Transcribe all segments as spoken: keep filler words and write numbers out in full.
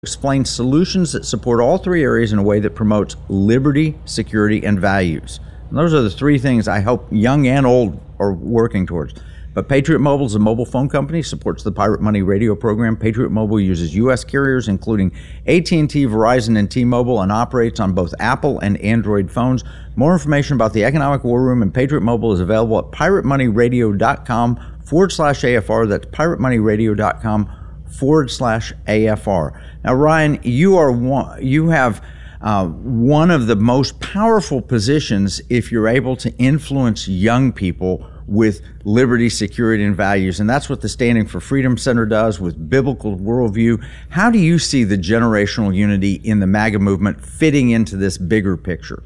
Explain solutions that support all three areas in a way that promotes liberty, security, and values. And those are the three things I hope young and old are working towards. But Patriot Mobile is a mobile phone company, supports the Pirate Money radio program. Patriot Mobile uses U S carriers, including A T and T, Verizon, and T-Mobile, and operates on both Apple and Android phones. More information about the Economic War Room and Patriot Mobile is available at piratemoneyradio.com forward slash AFR. That's piratemoneyradio.com forward slash AFR. Now, Ryan, you are one, you have uh, one of the most powerful positions if you're able to influence young people with liberty, security, and values. And that's what the Standing for Freedom Center does with biblical worldview. How do you see the generational unity in the MAGA movement fitting into this bigger picture?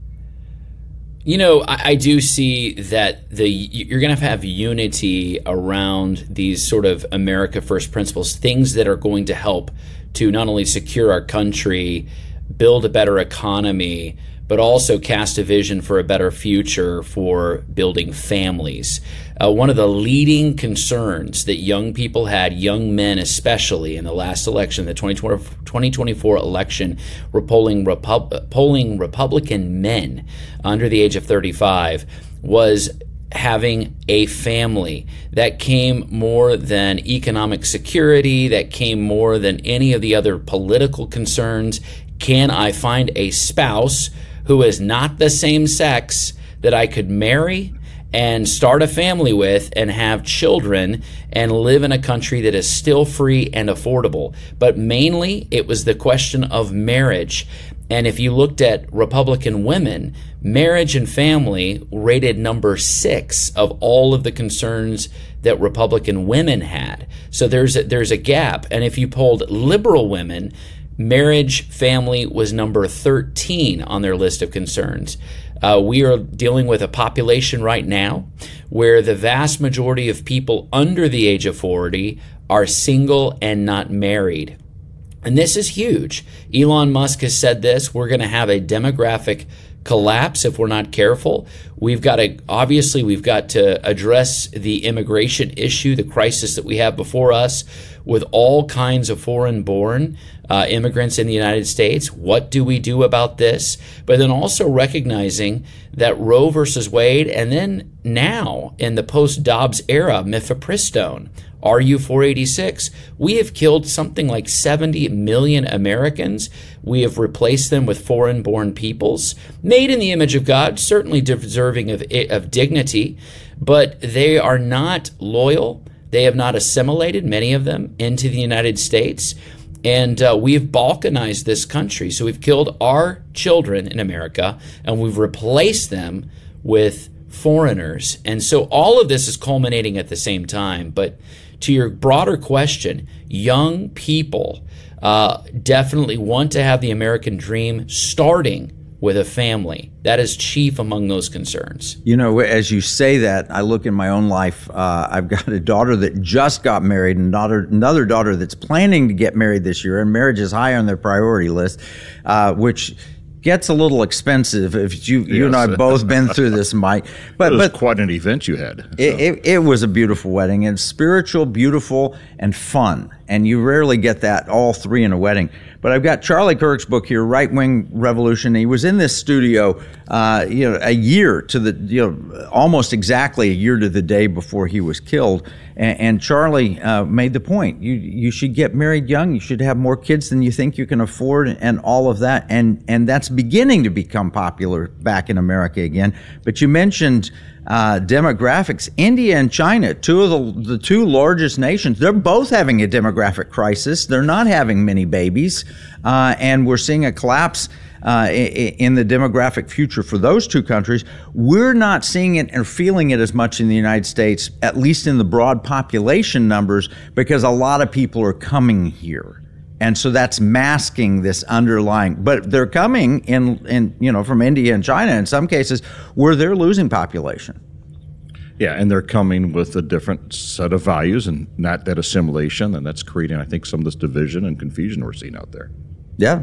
You know, I, I do see that the you're going to have unity around these sort of America First principles, things that are going to help to not only secure our country, build a better economy, but also cast a vision for a better future for building families. Uh, one of the leading concerns that young people had, young men especially, in the last election, the twenty twenty-four election, were polling, Repub- polling Republican men under the age of thirty-five, was having a family. That came more than economic security, that came more than any of the other political concerns. Can I find a spouse who is not the same sex that I could marry and start a family with and have children and live in a country that is still free and affordable? But mainly it was the question of marriage. And if you looked at Republican women, marriage and family rated number six of all of the concerns that Republican women had. So there's a, there's a gap. And if you polled liberal women, marriage, family was number thirteen on their list of concerns. Uh, we are dealing with a population right now where the vast majority of people under the age of forty are single and not married. And this is huge. Elon Musk has said this. We're going to have a demographic collapse if we're not careful. We've got to, obviously, we've got to address the immigration issue, the crisis that we have before us with all kinds of foreign-born uh, immigrants in the United States. What do we do about this? But then also recognizing that Roe versus Wade, and then now in the post-Dobbs era, mifepristone, R U four eighty-six, we have killed something like seventy million Americans. We have replaced them with foreign-born peoples, made in the image of God, certainly deserving of, of dignity, but they are not loyal. They have not assimilated, many of them, into the United States. And uh, we have balkanized this country. So we've killed our children in America, and we've replaced them with foreigners. And so all of this is culminating at the same time. But to your broader question, young people uh, definitely want to have the American dream, starting with a family. That is chief among those concerns. You know, as you say that, I look in my own life. Uh, I've got a daughter that just got married and daughter, another daughter that's planning to get married this year, and marriage is high on their priority list, uh, which gets a little expensive. If you you yes. and I have both been through this, Mike. But, it was but quite an event you had. So. It, it, it was a beautiful wedding, and spiritual, beautiful, and fun. And you rarely get that, all three in a wedding. But I've got Charlie Kirk's book here, Right Wing Revolution. He was in this studio, uh, you know, a year to the, you know, almost exactly a year to the day before he was killed. And, and Charlie uh, made the point: you you should get married young. You should have more kids than you think you can afford, and all of that. And and that's beginning to become popular back in America again. But you mentioned uh, demographics. India and China, two of the the two largest nations, they're both having a demographic crisis. They're not having many babies, uh, and we're seeing a collapse uh, in the demographic future for those two countries. We're not seeing it or feeling it as much in the United States, at least in the broad population numbers, because a lot of people are coming here. And so that's masking this underlying, but they're coming in, in, you know, from India and China in some cases where they're losing population. Yeah, and they're coming with a different set of values and not that assimilation, and that's creating, I think, some of this division and confusion we're seeing out there. Yeah.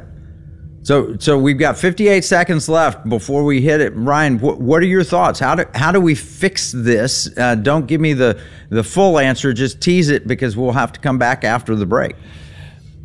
So so we've got fifty-eight seconds left before we hit it. Ryan, wh- what are your thoughts? How do how do we fix this? Uh, don't give me the, the full answer. Just tease it, because we'll have to come back after the break.